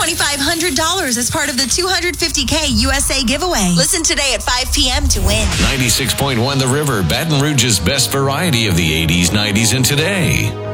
$2,500 as part of the $250K USA giveaway. Listen today at 5 p.m. to win. 96.1 The River, Baton Rouge's best variety of the 80s, 90s, and today.